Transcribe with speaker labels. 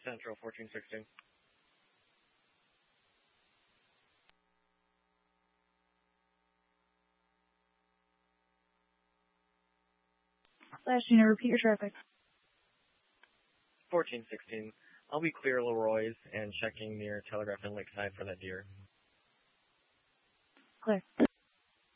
Speaker 1: Central, 1416.
Speaker 2: Last unit, repeat your traffic.
Speaker 1: 1416. I'll be clear Leroy's and checking near Telegraph and Lakeside for that deer.
Speaker 2: Clear.